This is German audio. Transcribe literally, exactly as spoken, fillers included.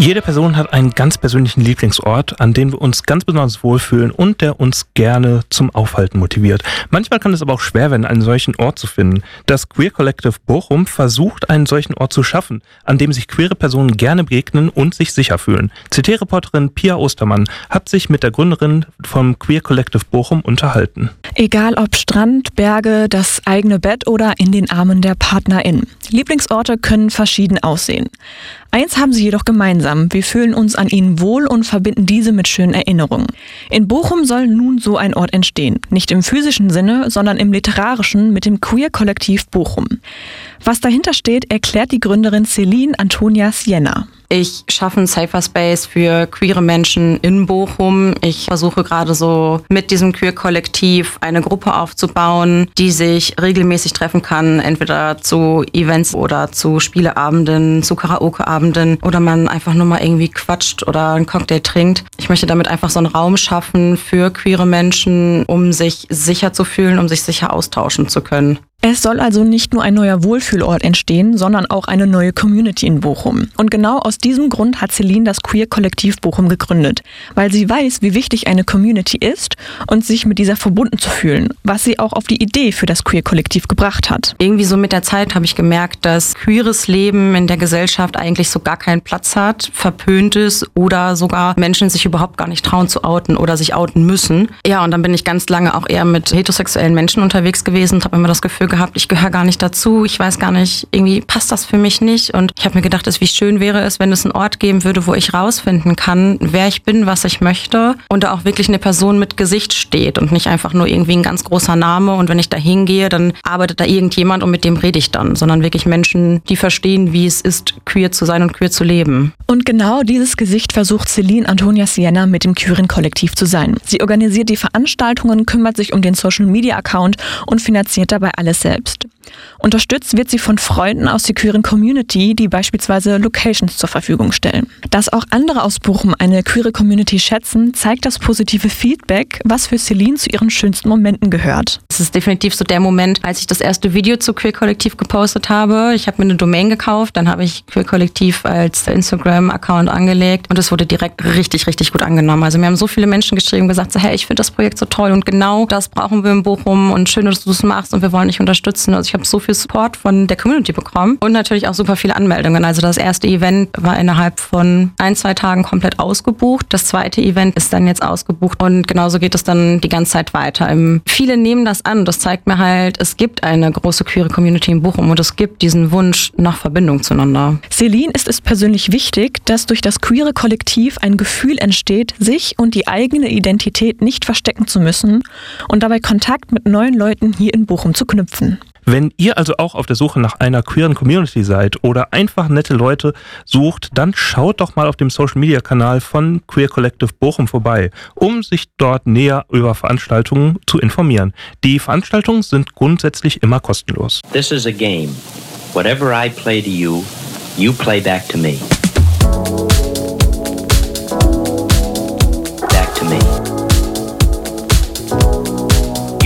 Jede Person hat einen ganz persönlichen Lieblingsort, an dem wir uns ganz besonders wohlfühlen und der uns gerne zum Aufhalten motiviert. Manchmal kann es aber auch schwer werden, einen solchen Ort zu finden. Das Queer Collective Bochum versucht, einen solchen Ort zu schaffen, an dem sich queere Personen gerne begegnen und sich sicher fühlen. C T-Reporterin Pia Ostermann hat sich mit der Gründerin vom Queer Collective Bochum unterhalten. Egal ob Strand, Berge, das eigene Bett oder in den Armen der PartnerInnen. Lieblingsorte können verschieden aussehen. Eins haben sie jedoch gemeinsam. Wir fühlen uns an ihnen wohl und verbinden diese mit schönen Erinnerungen. In Bochum soll nun so ein Ort entstehen. Nicht im physischen Sinne, sondern im literarischen mit dem Queer Kollektiv Bochum. Was dahinter steht, erklärt die Gründerin Celine Antonia Sienna. Ich schaffe einen Safer Space für queere Menschen in Bochum. Ich versuche gerade so mit diesem Queer-Kollektiv eine Gruppe aufzubauen, die sich regelmäßig treffen kann, entweder zu Events oder zu Spieleabenden, zu Karaoke-Abenden oder man einfach nur mal irgendwie quatscht oder einen Cocktail trinkt. Ich möchte damit einfach so einen Raum schaffen für queere Menschen, um sich sicher zu fühlen, um sich sicher austauschen zu können. Es soll also nicht nur ein neuer Wohlfühlort entstehen, sondern auch eine neue Community in Bochum. Und genau aus diesem Grund hat Celine das Queer Kollektiv Bochum gegründet, weil sie weiß, wie wichtig eine Community ist und sich mit dieser verbunden zu fühlen, was sie auch auf die Idee für das Queer Kollektiv gebracht hat. Irgendwie so mit der Zeit habe ich gemerkt, dass queeres Leben in der Gesellschaft eigentlich so gar keinen Platz hat, verpönt ist oder sogar Menschen sich überhaupt gar nicht trauen zu outen oder sich outen müssen. Ja, und dann bin ich ganz lange auch eher mit heterosexuellen Menschen unterwegs gewesen und habe immer das Gefühl gehabt, ich gehöre gar nicht dazu, ich weiß gar nicht, irgendwie passt das für mich nicht. Und ich habe mir gedacht, wie schön wäre es, wenn es einen Ort geben würde, wo ich rausfinden kann, wer ich bin, was ich möchte und da auch wirklich eine Person mit Gesicht steht und nicht einfach nur irgendwie ein ganz großer Name und wenn ich da hingehe, dann arbeitet da irgendjemand und mit dem rede ich dann, sondern wirklich Menschen, die verstehen, wie es ist, queer zu sein und queer zu leben. Und genau dieses Gesicht versucht Celine Antonia Sienna mit dem queeren Kollektiv zu sein. Sie organisiert die Veranstaltungen, kümmert sich um den Social-Media-Account und finanziert dabei alles selbst. Unterstützt wird sie von Freunden aus der queeren Community, die beispielsweise Locations zur Verfügung stellen. Dass auch andere aus Bochum eine queere Community schätzen, zeigt das positive Feedback, was für Celine zu ihren schönsten Momenten gehört. Es ist definitiv so der Moment, als ich das erste Video zu Queer Kollektiv gepostet habe. Ich habe mir eine Domain gekauft, dann habe ich Queer Kollektiv als Instagram-Account angelegt und es wurde direkt richtig, richtig gut angenommen. Also mir haben so viele Menschen geschrieben, gesagt, so, hey, ich finde das Projekt so toll und genau das brauchen wir in Bochum und schön, dass du es machst und wir wollen dich unterstützen. Also ich habe so viel Support von der Community bekommen und natürlich auch super viele Anmeldungen. Also das erste Event war innerhalb von ein, zwei Tagen komplett ausgebucht. Das zweite Event ist dann jetzt ausgebucht und genauso geht es dann die ganze Zeit weiter. Viele nehmen das an. Das zeigt mir halt, es gibt eine große queere Community in Bochum und es gibt diesen Wunsch nach Verbindung zueinander. Celine ist es persönlich wichtig, dass durch das queere Kollektiv ein Gefühl entsteht, sich und die eigene Identität nicht verstecken zu müssen und dabei Kontakt mit neuen Leuten hier in Bochum zu knüpfen. Wenn ihr also auch auf der Suche nach einer queeren Community seid oder einfach nette Leute sucht, dann schaut doch mal auf dem Social-Media-Kanal von Queer Collective Bochum vorbei, um sich dort näher über Veranstaltungen zu informieren. Die Veranstaltungen sind grundsätzlich immer kostenlos. This is a game. Whatever I play to you, you play back to me.